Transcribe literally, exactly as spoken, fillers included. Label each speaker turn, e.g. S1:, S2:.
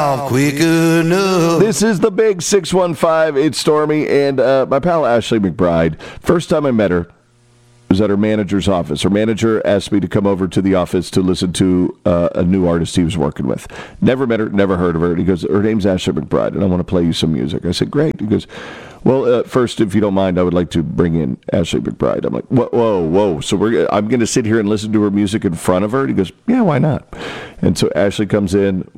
S1: quick enough.
S2: This is the big six one five. It's Stormy and uh, my pal Ashley McBride. First time I met her was at her manager's office. Her manager asked me to come over to the office to listen to uh, a new artist he was working with. Never met her, never heard of her. And he goes, her name's Ashley McBride, and I want to play you some music. I said, great. He goes, well, uh, first, if you don't mind, I would like to bring in Ashley McBride. I'm like, whoa, whoa, whoa. So we're, I'm going to sit here and listen to her music in front of her? And he goes, yeah, why not? And so Ashley comes in